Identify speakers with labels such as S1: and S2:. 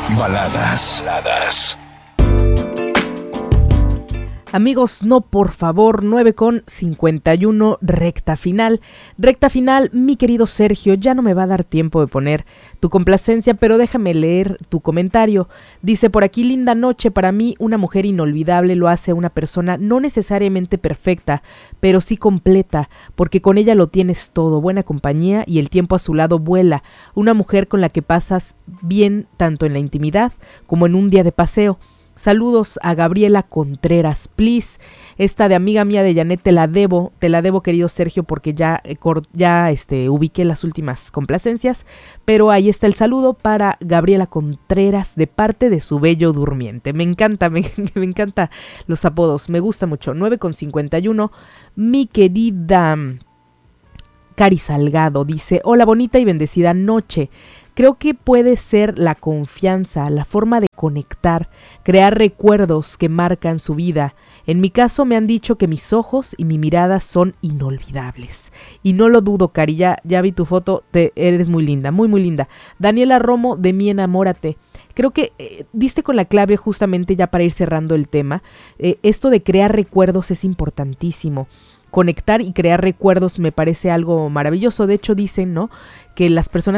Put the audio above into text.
S1: Baladas.
S2: Amigos, no, por favor, 9:51, recta final. Recta final, mi querido Sergio, ya no me va a dar tiempo de poner tu complacencia, pero déjame leer tu comentario. Dice por aquí: linda noche, para mí una mujer inolvidable lo hace una persona no necesariamente perfecta, pero sí completa, porque con ella lo tienes todo, buena compañía y el tiempo a su lado vuela. Una mujer con la que pasas bien tanto en la intimidad como en un día de paseo. Saludos a Gabriela Contreras, please. Esta de amiga mía de Janet te la debo, querido Sergio, porque ya ubiqué las últimas complacencias, pero ahí está el saludo para Gabriela Contreras de parte de su bello durmiente. Me encanta, me encanta los apodos, me gusta mucho. 9:51, mi querida Cari Salgado dice: hola, bonita y bendecida noche. Creo que puede ser la confianza, la forma de conectar, crear recuerdos que marcan su vida. En mi caso me han dicho que mis ojos y mi mirada son inolvidables. Y no lo dudo, Cari, ya vi tu foto, eres muy linda, muy muy linda. Daniela Romo, de mí enamórate. Creo que diste con la clave justamente ya para ir cerrando el tema. Esto de crear recuerdos es importantísimo. Conectar y crear recuerdos me parece algo maravilloso. De hecho dicen, ¿no?, que las personas